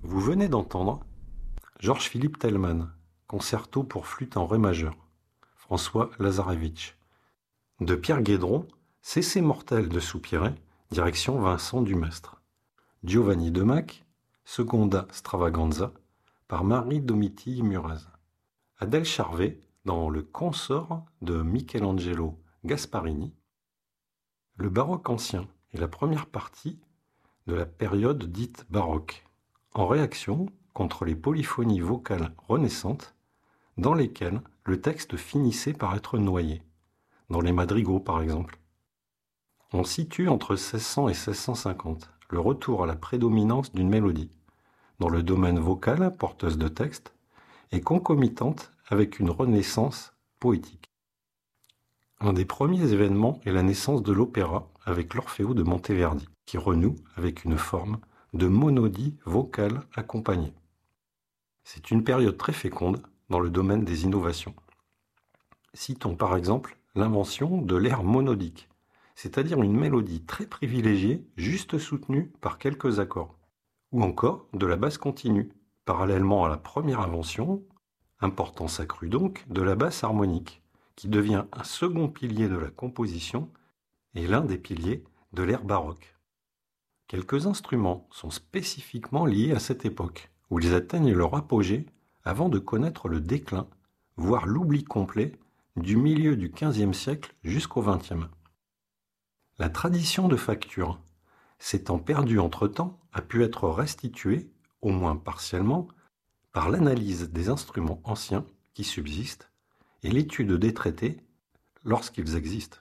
Vous venez d'entendre Georges-Philippe Telemann, concerto pour flûte en ré majeur, François Lazarevitch. De Pierre Guédron, Cessez mortel de soupirer, direction Vincent Dumestre. Giovanni Demac, Seconda Stravaganza, par Marie Domitille Muraz. Adèle Charvet, dans Le Consort de Michelangelo Gasparini. Le baroque ancien est la première partie de la période dite baroque, en réaction contre les polyphonies vocales renaissantes dans lesquelles le texte finissait par être noyé, dans les madrigaux par exemple. On situe entre 1600 et 1650 le retour à la prédominance d'une mélodie, dans le domaine vocal porteuse de texte, et concomitante avec une renaissance poétique. Un des premiers événements est la naissance de l'opéra avec l'Orfeo de Monteverdi, qui renoue avec une forme de monodie vocale accompagnée. C'est une période très féconde dans le domaine des innovations. Citons par exemple l'invention de l'air monodique, c'est-à-dire une mélodie très privilégiée, juste soutenue par quelques accords, ou encore de la basse continue, parallèlement à la première invention, importance accrue donc, de la basse harmonique, qui devient un second pilier de la composition et l'un des piliers de l'ère baroque. Quelques instruments sont spécifiquement liés à cette époque, où ils atteignent leur apogée avant de connaître le déclin, voire l'oubli complet, du milieu du XVe siècle jusqu'au XXe. La tradition de facture, s'étant perdue entre-temps, a pu être restituée, au moins partiellement, par l'analyse des instruments anciens qui subsistent et l'étude des traités lorsqu'ils existent.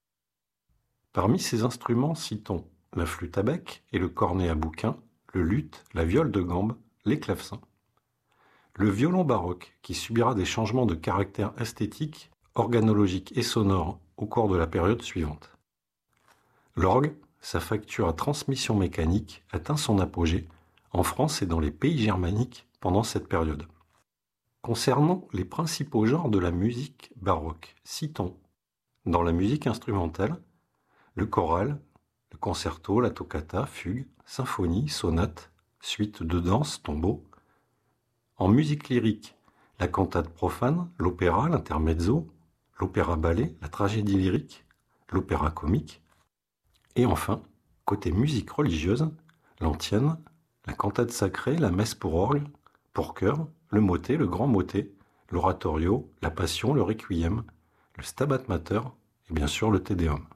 Parmi ces instruments, citons la flûte à bec et le cornet à bouquin, le luth, la viole de gambe, les clavecins. Le violon baroque, qui subira des changements de caractère esthétique, organologique et sonore au cours de la période suivante. L'orgue, sa facture à transmission mécanique, atteint son apogée en France et dans les pays germaniques pendant cette période. Concernant les principaux genres de la musique baroque, citons, dans la musique instrumentale, le choral, le concerto, la toccata, fugue, symphonie, sonate, suite de danse, tombeau. En musique lyrique, la cantate profane, l'opéra, l'intermezzo, l'opéra-ballet, la tragédie lyrique, l'opéra comique. Et enfin, côté musique religieuse, l'antienne, la cantate sacrée, la messe pour orgue, pour chœur, le motet, le grand motet, l'oratorio, la passion, le requiem, le stabat mater et bien sûr le Te Deum.